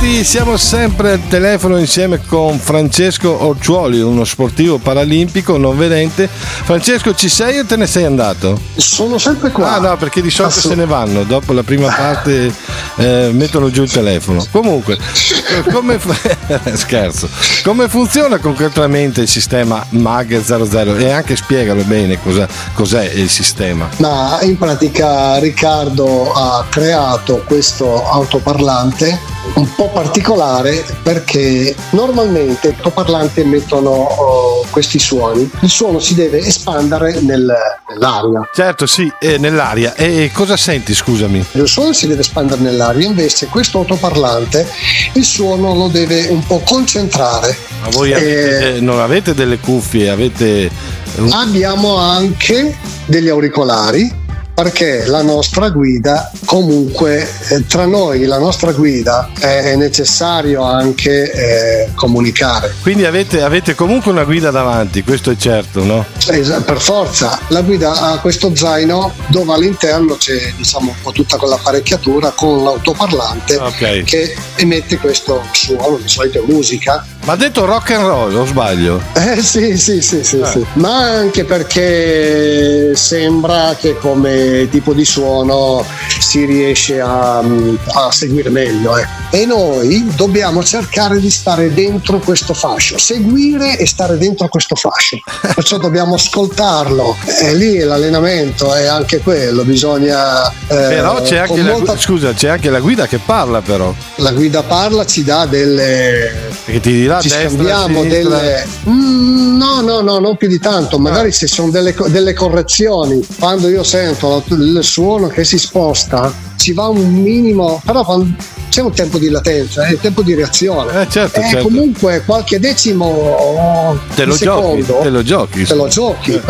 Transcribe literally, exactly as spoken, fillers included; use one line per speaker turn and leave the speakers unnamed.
amici, siamo sempre al telefono insieme con Francesco Orciuoli, uno sportivo paralimpico non vedente. Francesco, ci sei o te ne sei andato?
Sono sempre qua.
Ah no, perché di solito Assolut- se ne vanno dopo la prima parte, eh, mettono giù il telefono. Comunque, come scherzo, come funziona concretamente il sistema M A G zero zero? E anche spiegalo bene cosa, cos'è il sistema.
Ma in pratica Riccardo ha creato questo autoparlante un po' particolare, perché normalmente i autoparlanti emettono oh, questi suoni. Il suono si deve espandere nel, nell'aria.
Certo, sì, eh, nell'aria. E cosa senti, scusami?
Il suono si deve espandere nell'aria, invece questo autoparlante il suono lo deve un po' concentrare.
Ma voi avete, eh, non avete delle cuffie, avete...
Abbiamo anche degli auricolari, perché la nostra guida comunque eh, tra noi la nostra guida è, è necessario anche eh, comunicare.
Quindi avete, avete comunque una guida davanti, questo è certo, no?
Es- per forza, la guida ha questo zaino dove all'interno c'è, diciamo, un po' tutta quell'apparecchiatura con l'autoparlante, okay, che emette questo suono, di solito musica.
Ma ha detto rock and roll, o sbaglio?
Eh sì, sì, sì, sì, eh. sì. Ma anche perché sembra che come tipo di suono si riesce a, a seguire meglio, eh. E noi dobbiamo cercare di stare dentro questo fascio, seguire e stare dentro questo fascio, perciò dobbiamo ascoltarlo. E lì l'allenamento è anche quello, bisogna eh,
però c'è anche la,
molta...
scusa, c'è anche la guida che parla, però
la guida parla, ci dà delle,
che ti dirà
ci
destra,
scambiamo delle mm, no no no non più di tanto, magari ah. se sono delle, delle correzioni, quando io sento il suono che si sposta ci va un minimo, però quando c'è un tempo di latenza, è il tempo di reazione,
eh, certo,
e
certo.
comunque qualche decimo
te lo
di secondo
giochi, te lo giochi,
te lo giochi.